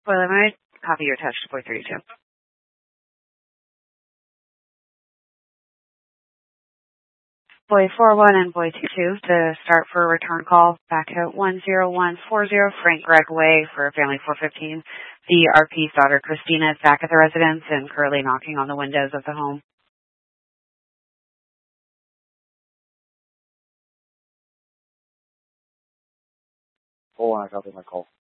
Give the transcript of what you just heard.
Boy, might copy your touch to boy 32. Boy 41 and boy 22 to start for a return call back at 10140 Frank Gregg Way for family 415. The RP's daughter Christina is back at the residence and currently knocking on the windows of the home. Hold on, I copy my call.